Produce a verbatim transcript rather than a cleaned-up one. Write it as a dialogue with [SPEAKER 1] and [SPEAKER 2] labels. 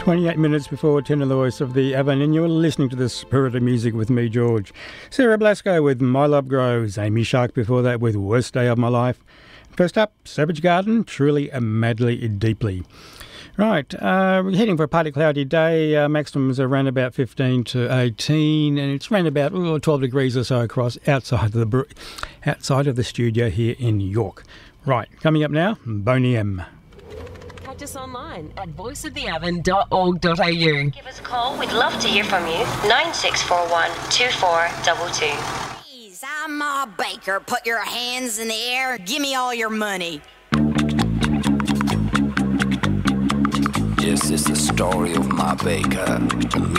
[SPEAKER 1] twenty-eight minutes before ten in the voice of the Avon, and you're listening to the Spirit of Music with me, George. Sarah Blasco with My Love Grows. Amy Shark before that with Worst Day of My Life. First up, Savage Garden, Truly and Madly Deeply. Right, uh, we're heading for a partly cloudy day. Uh, maximums are around about fifteen to eighteen, and it's around about ooh, twelve degrees or so across outside of the outside of the studio here in York. Right, coming up now, Boney M.
[SPEAKER 2] Catch us online at voice of the avon dot org dot a u.
[SPEAKER 3] Give us a call. We'd love to hear from you. nine six four one, two four two two.
[SPEAKER 4] Please, I'm Ma Baker. Put your hands in the air. Give me all your money.
[SPEAKER 5] This is the story of Ma Baker.